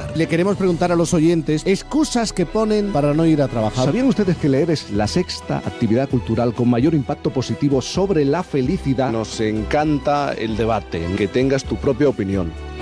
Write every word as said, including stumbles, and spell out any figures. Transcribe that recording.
Le queremos preguntar a los oyentes excusas que ponen para no ir a trabajar. ¿Sabían ustedes que leer es la sexta actividad cultural con mayor impacto positivo sobre la felicidad? Nos encanta el debate, que tengas tu propia opinión.